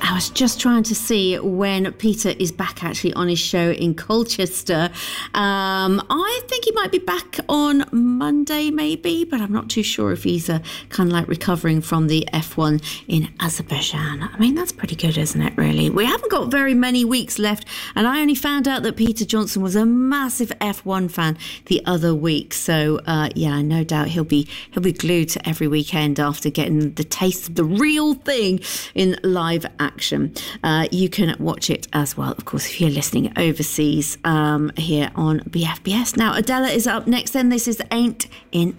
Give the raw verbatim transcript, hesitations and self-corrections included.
I was just trying to see when Peter is back actually on his show in Colchester. Um, I think he might be back on Monday maybe, but I'm not too sure if he's uh, kind of like recovering from the F one in Azerbaijan. I mean, that's pretty good, isn't it, really? We haven't got very many weeks left, and I only found out that Peter Johnson was a massive F one fan the other week. So, uh, yeah, no doubt he'll be he'll be glued to every weekend after getting the taste of the real thing in live action. Uh, you can watch it as well, of course, if you're listening overseas um, here on B F B S. Now, Adela is up next, then. This is Ain't In